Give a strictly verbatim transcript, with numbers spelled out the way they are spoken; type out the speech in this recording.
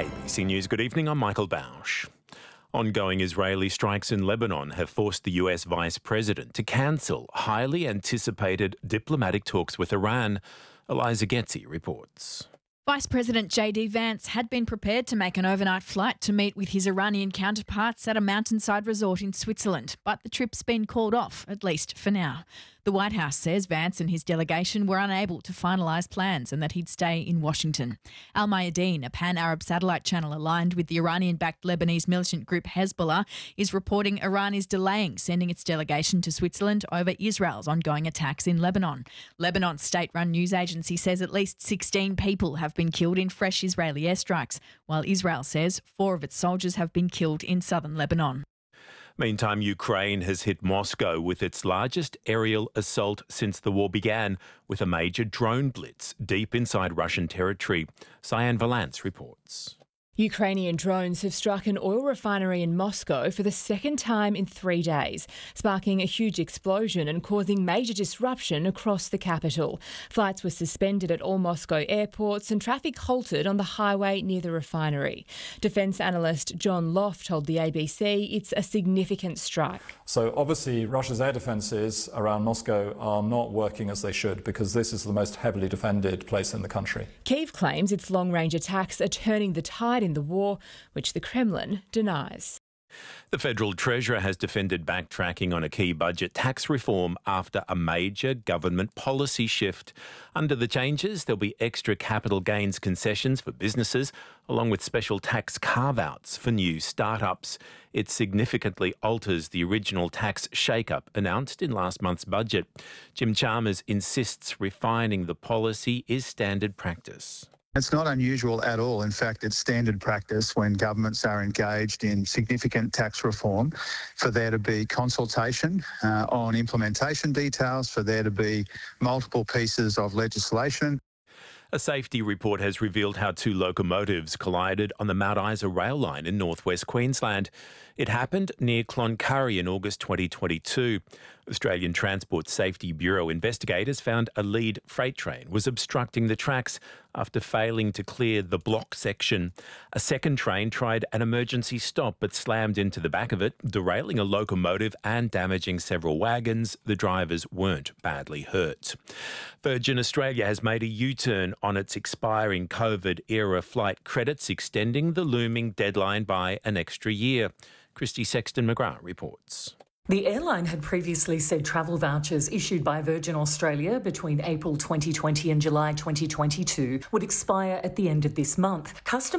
A B C News, good evening, I'm Michael Bausch. Ongoing Israeli strikes in Lebanon have forced the U S Vice President to cancel highly anticipated diplomatic talks with Iran. Eliza Getzi reports. Vice President J D Vance had been prepared to make an overnight flight to meet with his Iranian counterparts at a mountainside resort in Switzerland, but the trip's been called off, at least for now. The White House says Vance and his delegation were unable to finalise plans and that he'd stay in Washington. Al Mayadeen, a pan-Arab satellite channel aligned with the Iranian-backed Lebanese militant group Hezbollah, is reporting Iran is delaying sending its delegation to Switzerland over Israel's ongoing attacks in Lebanon. Lebanon's state-run news agency says at least sixteen people have been killed in fresh Israeli airstrikes, while Israel says four of its soldiers have been killed in southern Lebanon. Meantime, Ukraine has hit Moscow with its largest aerial assault since the war began, with a major drone blitz deep inside Russian territory. Cyan Valance reports. Ukrainian drones have struck an oil refinery in Moscow for the second time in three days, sparking a huge explosion and causing major disruption across the capital. Flights were suspended at all Moscow airports and traffic halted on the highway near the refinery. Defence analyst John Loft told the A B C it's a significant strike. So obviously Russia's air defences around Moscow are not working as they should, because this is the most heavily defended place in the country. Kyiv claims its long-range attacks are turning the tide in the war, which the Kremlin denies. The Federal Treasurer has defended backtracking on a key budget tax reform after a major government policy shift. Under the changes, there'll be extra capital gains concessions for businesses, along with special tax carve-outs for new startups. It significantly alters the original tax shake-up announced in last month's budget. Jim Chalmers insists refining the policy is standard practice. It's not unusual at all. In fact, it's standard practice when governments are engaged in significant tax reform for there to be consultation uh, on implementation details, for there to be multiple pieces of legislation. A safety report has revealed how two locomotives collided on the Mount Isa rail line in northwest Queensland. It happened near Cloncurry in August twenty twenty-two. Australian Transport Safety Bureau investigators found a lead freight train was obstructing the tracks after failing to clear the block section. A second train tried an emergency stop but slammed into the back of it, derailing a locomotive and damaging several wagons. The drivers weren't badly hurt. Virgin Australia has made a U-turn on its expiring COVID-era flight credits, extending the looming deadline by an extra year. Christy Sexton-McGrath reports. The airline had previously said travel vouchers issued by Virgin Australia between April twenty twenty and July twenty twenty-two would expire at the end of this month. Customers